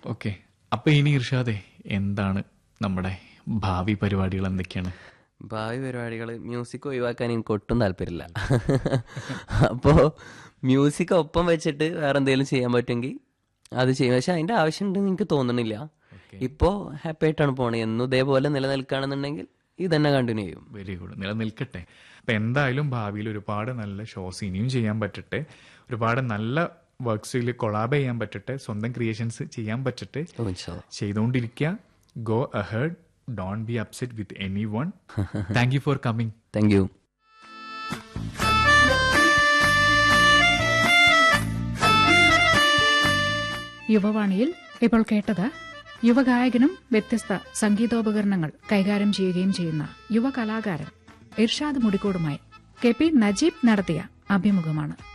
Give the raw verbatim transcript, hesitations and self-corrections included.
Okay, അപ്പൊ ഇനി ഇർഷാദെ എന്താണ് നമ്മുടെ ഭാവി പരിപാടികൾ എന്തൊക്കെയാണ്? ഭാവി പരിപാടികൾ മ്യൂസിക് ഒഴിവാക്കാൻ എനിക്ക് ഒട്ടും താല്പര്യമില്ല. അപ്പോൾ മ്യൂസിക് ഒപ്പം വെച്ചിട്ട് വേറെ എന്തെങ്കിലും ചെയ്യാൻ പറ്റുമെങ്കിൽ അത് ചെയ്യും. പക്ഷെ അതിൻ്റെ ആവശ്യമുണ്ടെന്ന് എനിക്ക് തോന്നുന്നില്ല. ഇപ്പോൾ ഹാപ്പി ആയിട്ടാണ് പോണത്. എന്നും ഇതേപോലെ നിലനിൽക്കുകയാണെന്നുണ്ടെങ്കിൽ ഇത് തന്നെ കണ്ടിന്യൂ ചെയ്യും. Very good, നിലനിൽക്കട്ടെ. അപ്പൊ എന്തായാലും ഭാവിയിൽ ഒരുപാട് നല്ല ഷോസ് ഇനിയും ചെയ്യാൻ പറ്റട്ടെ, ഒരുപാട് നല്ല വർക്ക്സിൽ കൊളാബ് ചെയ്യാൻ പറ്റട്ടെ, സ്വന്തം ക്രിയേഷൻസ് ചെയ്യാൻ പറ്റട്ടെ, ചെയ്തുകൊണ്ടിരിക്കുക. Go ahead, don't be upset with any one. Thank you for coming. Thank you. യുവവാണിയിൽ ഇപ്പോൾ കേട്ടത് യുവഗായകനും വ്യത്യസ്ത സംഗീതോപകരണങ്ങൾ കൈകാര്യം ചെയ്യുകയും ചെയ്യുന്ന യുവ കലാകാരൻ ഇർഷാദ് മുടിക്കോടുമായി കെ പി നജീബ് നടത്തിയ അഭിമുഖമാണ്.